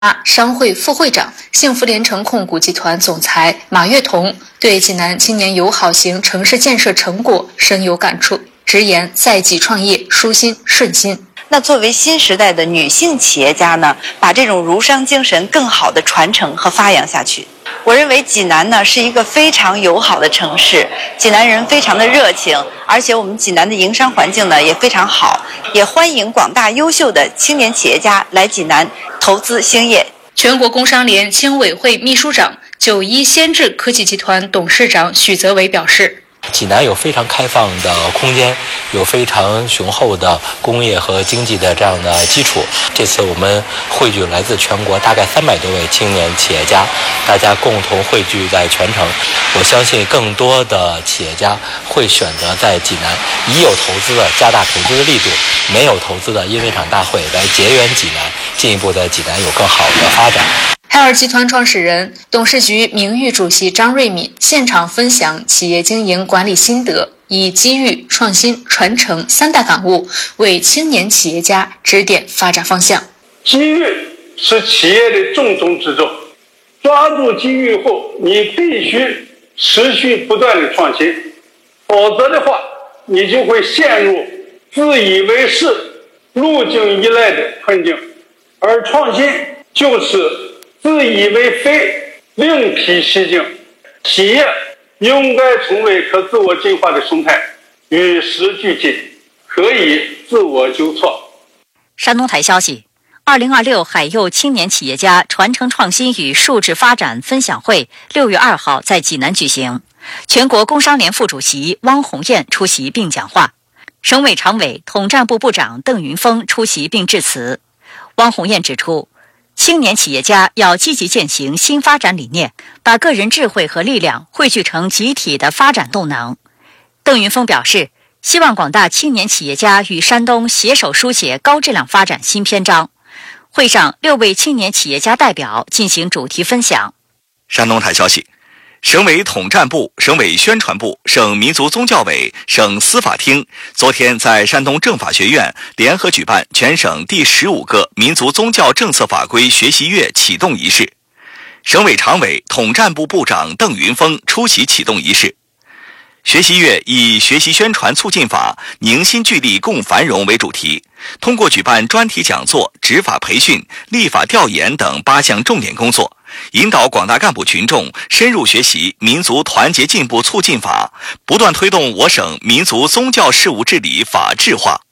商会副会长、幸福联成控股集团总裁马跃彤对济南青年友好型城市建设成果深有感触，直言在济创业舒心顺心。 那作为新时代的女性企业家呢，把这种儒商精神更好的传承和发扬下去。我认为济南呢是一个非常友好的城市，济南人非常的热情，而且我们济南的营商环境呢也非常好，也欢迎广大优秀的青年企业家来济南投资兴业。 全国工商联青委会秘书长、91先智科技集团董事长许泽伟表示， 济南有非常开放的空间，有非常雄厚的工业和经济的这样的基础。这次我们汇聚来自全国大概300多位青年企业家，大家共同汇聚在全城。我相信更多的企业家会选择在济南，已有投资的加大投资的力度，没有投资的因为场大会来结缘济南，进一步在济南有更好的发展。 海尔集团创始人、董事局名誉主席张瑞敏现场分享企业经营管理心得，以机遇、创新、传承3大感悟，为青年企业家指点发展方向。 机遇是企业的重中之重，抓住机遇后，你必须持续不断的创新，否则的话，你就会陷入自以为是、路径依赖的困境，而创新就是自以为非，另辟蹊径。企业应该成为可自我进化的生态，与时俱进，可以自我纠错。 山东台消息，2026海佑青年企业家传承创新与数字发展分享会6月2号在济南举行，全国工商联副主席汪红艳出席并讲话，省委常委、统战部部长邓云峰出席并致辞。汪红艳指出，青年企业家要积极践行新发展理念，把个人智慧和力量汇聚成集体的发展动能。邓云峰表示，希望广大青年企业家与山东携手书写高质量发展新篇章。会上，6位青年企业家代表进行主题分享。 山东台消息，省委统战部、省委宣传部、省民族宗教委、省司法厅昨天在山东政法学院联合举办全省第15个民族宗教政策法规学习月启动仪式。省委常委、统战部部长邓云峰出席启动仪式。学习月以学习宣传促进法、凝心聚力共繁荣为主题，通过举办专题讲座、执法培训、立法调研等8项重点工作，引导广大干部群众深入学习民族团结进步促进法，不断推动我省民族宗教事务治理法治化。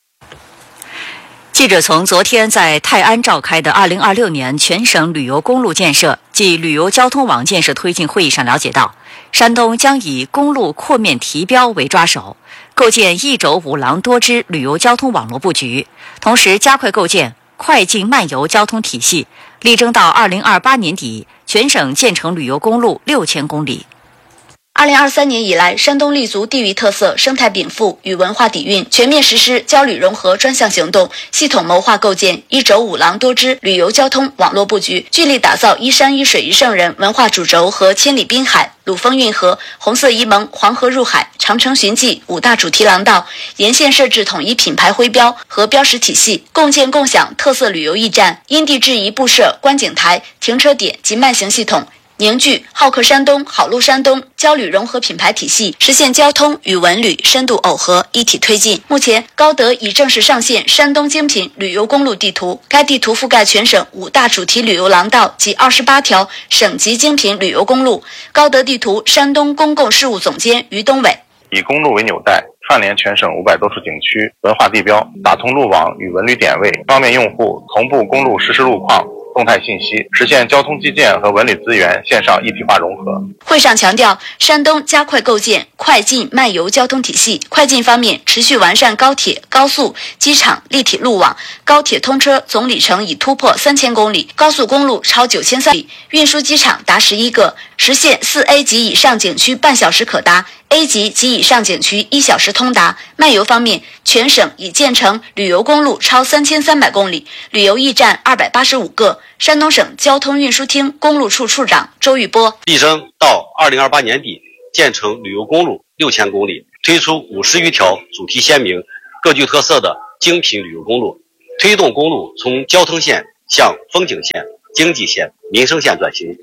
记者从昨天在泰安召开的2026年全省旅游公路建设及旅游交通网建设推进会议上了解到，山东将以公路扩面提标为抓手，构建一轴五廊多支旅游交通网络布局，同时加快构建快进慢游交通体系，力争到2028年底全省建成旅游公路6000公里。 2023年以来，山东立足地域特色、生态禀赋与文化底蕴，全面实施交旅融合专项行动，系统谋划构建一轴五廊多支旅游交通网络布局，聚力打造一山一水一圣人文化主轴和千里滨海、鲁峰运河、红色沂蒙、黄河入海、长城寻迹5大主题廊道，沿线设置统一品牌徽标和标识体系，共建共享特色旅游驿站，因地制宜布设观景台、停车点及慢行系统，凝聚好客山东、好路山东交旅融合品牌体系，实现交通与文旅深度耦合，一体推进。目前，高德已正式上线山东精品旅游公路地图，该地图覆盖全省5大主题旅游廊道及28条省级精品旅游公路。高德地图山东公共事务总监于东伟， 以公路为纽带，串联全省500多处景区、文化地标，打通路网与文旅点位，方便用户同步公路实时路况、动态信息，实现交通基建和文旅资源线上一体化融合。 会上强调，山东加快构建快进慢游交通体系。快进方面，持续完善高铁、高速、机场立体路网，高铁通车总里程已突破3000公里，高速公路超9300里，运输机场达11个，实现4A 级以上景区半小时可达，A 级及以上景区1小时通达。漫游方面，全省已建成旅游公路超3300公里，旅游驿站285个。山东省交通运输厅公路处处长周玉波， 力争到2028年底建成旅游公路6000公里，推出50余条主题鲜明、各具特色的精品旅游公路，推动公路从交通线向风景线、 经济线、民生线转型。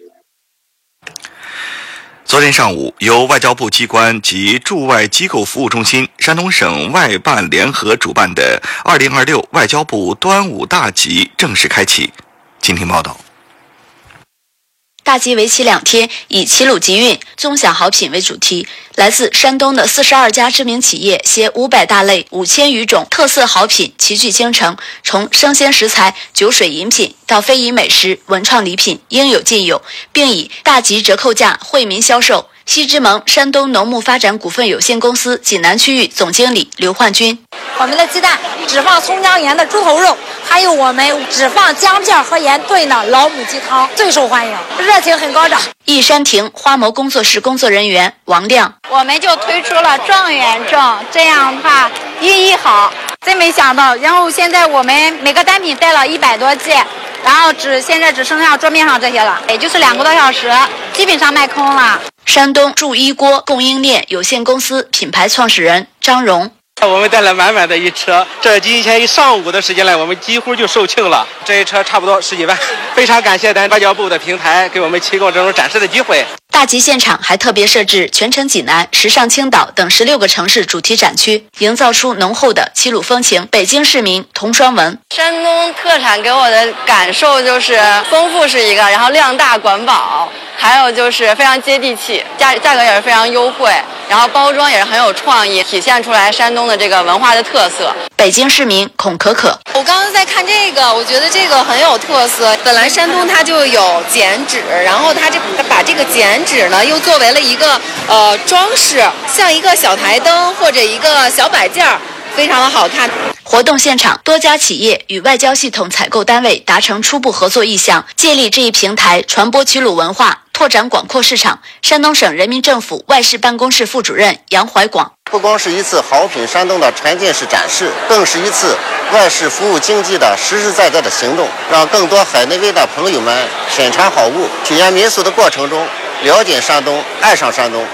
昨天上午，由外交部机关及驻外机构服务中心、山东省外办联合主办的2026外交部端午大集正式开启。请听报道。 大集为期2天，以齐鲁集运、纵享好品为主题，来自山东的42家知名企业携500大类、5000余种特色好品齐聚京城，从生鲜食材、酒水饮品到非遗美食、文创礼品，应有尽有，并以大集折扣价惠民销售。西之盟山东农牧发展股份有限公司济南区域总经理刘焕军： 我们的鸡蛋只放葱姜盐的猪头肉，还有我们只放姜片和盐炖的老母鸡汤，最受欢迎，热情很高涨。 益山亭花谋工作室工作人员王亮： 我们就推出了状元证，这样的话寓意好，真没想到。然后现在我们每个单品带了100多件，然后现在只剩下桌面上这些了，也就是2个多小时，基本上卖空了。 山东铸衣锅供应链有限公司品牌创始人张荣： 我们带了满满的一车，这今天一上午的时间来，我们几乎就售罄了。这一车差不多10几万，非常感谢咱外交部的平台给我们提供这种展示的机会。 大集现场还特别设置全城济南、时尚青岛等16个城市主题展区，营造出浓厚的齐鲁风情。北京市民童双文： 山东特产给我的感受就是丰富是一个，然后量大管饱，还有就是非常接地气，价格也是非常优惠，然后包装也是很有创意，体现出来山东的这个文化的特色。 北京市民孔可可： 我刚刚在看这个，我觉得这个很有特色。本来山东它就有剪纸，然后它把这个剪纸呢又作为了一个装饰，像一个小台灯或者一个小摆件儿，非常的好看。 活动现场，多家企业与外交系统采购单位达成初步合作意向，借力这一平台传播齐鲁文化，拓展广阔市场。山东省人民政府外事办公室副主任杨怀广： 不光是一次好品山东的沉浸式展示，更是一次外事服务经济的实实在在的行动，让更多海内外的朋友们品尝好物、体验民俗的过程中，了解山东，爱上山东。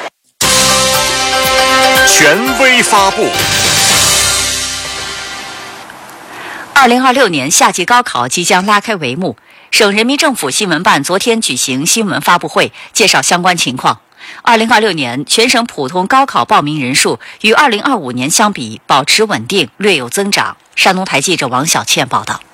权威发布。 2026年夏季高考即将拉开帷幕，省人民政府新闻办昨天举行新闻发布会，介绍相关情况。2026年全省普通高考报名人数与2025年相比保持稳定，略有增长。山东台记者王小倩报道。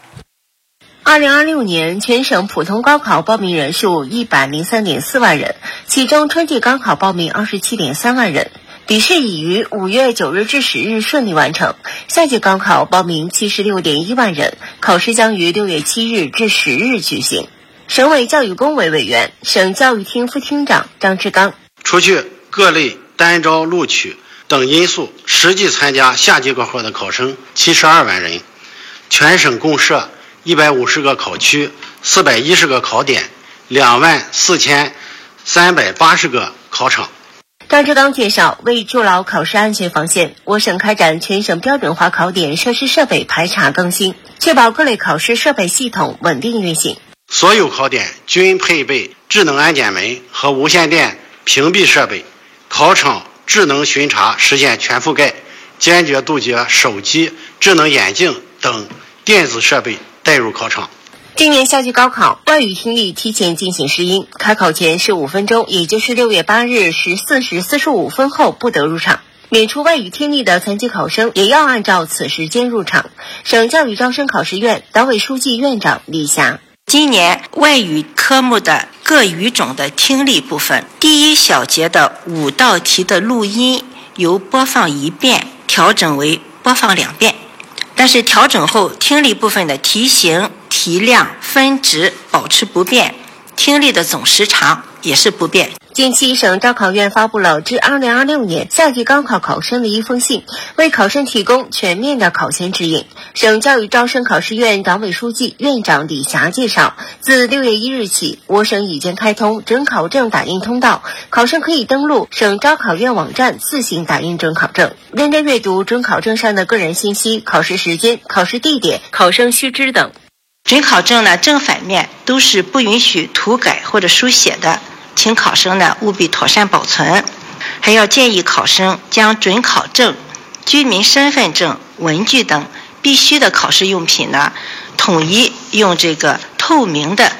2026年全省普通高考报名人数103.4万人，其中春季高考报名27.3万人。笔试已于5月9日至10日顺利完成，夏季高考报名76.1万人，考试将于6月7日至10日举行。省委教育工委委员、省教育厅副厅长张志刚： 除去各类单招录取等因素，实际参加夏季高考的考生72万人，全省共设150个考区、410个考点、24380个考场。 张志刚介绍，为筑牢考试安全防线，我省开展全省标准化考点设施设备排查更新，确保各类考试设备系统稳定运行。 所有考点均配备智能安检门和无线电屏蔽设备，考场智能巡查实现全覆盖，坚决杜绝手机、智能眼镜等电子设备带入考场。 今年夏季高考外语听力提前进行试音，开考前15分钟，也就是6月8日14时45分后不得入场。免除外语听力的残疾考生也要按照此时间入场。省教育招生考试院党委书记院长李霞： 今年外语科目的各语种的听力部分，第一小节的5道题的录音由播放1遍调整为播放2遍，但是调整后听力部分的题型、题量、分值保持不变，听力的总时长也是不变。 近期省招考院发布了致2026年夏季高考考生的一封信，为考生提供全面的考前指引。省教育招生考试院党委书记院长李霞介绍，自6月1日起，我省已经开通准考证打印通道，考生可以登录省招考院网站自行打印准考证，认真阅读准考证上的个人信息、考试时间、考试地点、考生须知等。 准考证呢，正反面都是不允许涂改或者书写的，请考生呢务必妥善保存。还要建议考生将准考证、居民身份证、文具等必须的考试用品呢，统一用这个透明的